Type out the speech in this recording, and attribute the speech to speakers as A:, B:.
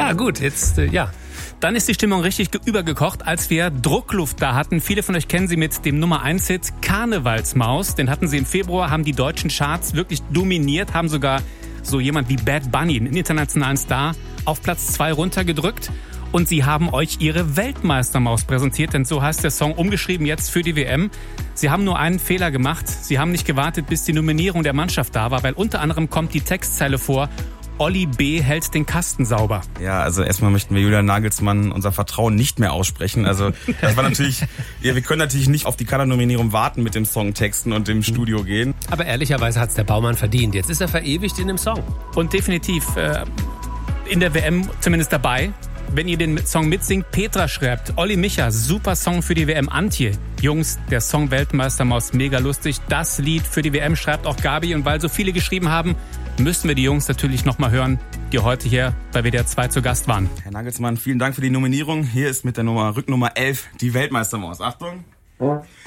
A: Ja, gut, jetzt, Dann ist die Stimmung richtig übergekocht, als wir Druckluft da hatten. Viele von euch kennen sie mit dem Nummer 1-Hit Karnevalsmaus. Den hatten sie im Februar, haben die deutschen Charts wirklich dominiert, haben sogar so jemand wie Bad Bunny, einen internationalen Star, auf Platz 2 runtergedrückt. Und sie haben euch ihre Weltmeistermaus präsentiert, denn so heißt der Song umgeschrieben jetzt für die WM. Sie haben nur einen Fehler gemacht. Sie haben nicht gewartet, bis die Nominierung der Mannschaft da war, weil unter anderem kommt die Textzeile vor: Olli B. hält den Kasten sauber.
B: Ja, also erstmal möchten wir Julian Nagelsmann unser Vertrauen nicht mehr aussprechen. Also das war natürlich, wir können natürlich nicht auf die Kader-Nominierung warten mit dem Song texten und im Studio gehen.
C: Aber ehrlicherweise hat's der Baumann verdient. Jetzt ist er verewigt in dem Song.
A: Und definitiv in der WM zumindest dabei. Wenn ihr den Song mitsingt, Petra schreibt: Olli Micha, super Song für die WM. Antje: Jungs, der Song Weltmeistermaus, mega lustig. Das Lied für die WM, schreibt auch Gabi. Und weil so viele geschrieben haben, müssen wir die Jungs natürlich nochmal hören, die heute hier bei WDR 2 zu Gast waren.
B: Herr Nagelsmann, vielen Dank für die Nominierung. Hier ist mit der Rücknummer 11 die Weltmeistermaus. Achtung!